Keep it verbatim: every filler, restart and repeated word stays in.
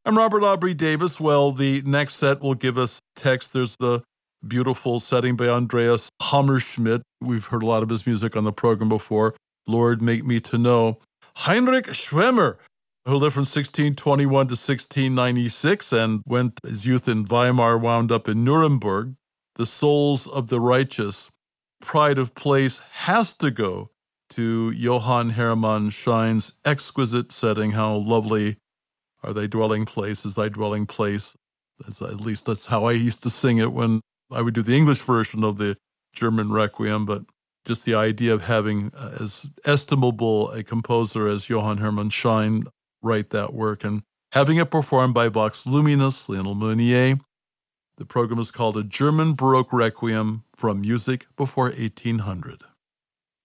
I'm Robert Aubrey Davis. Well, the next set will give us text. There's the beautiful setting by Andreas Hammerschmidt. We've heard a lot of his music on the program before. Lord, Make Me to Know. Heinrich Schwemmer, who lived from sixteen twenty-one to sixteen ninety-six and went his youth in Weimar, wound up in Nuremberg. The Souls of the Righteous. Pride of Place has to go to Johann Hermann Schein's exquisite setting. How lovely are thy dwelling places, thy dwelling place. That's, at least that's how I used to sing it when I would do the English version of the German Requiem, but just the idea of having uh, as estimable a composer as Johann Hermann Schein write that work and having it performed by Vox Luminis, Lionel Meunier. The program is called A German Baroque Requiem from Music Before eighteen hundred.